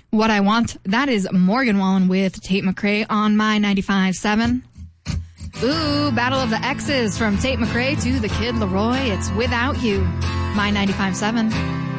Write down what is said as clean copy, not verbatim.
What I Want. That is Morgan Wallen with Tate McRae on My 95.7. Ooh, Battle of the Exes from Tate McRae to the Kid Laroi. It's Without You. My 95.7.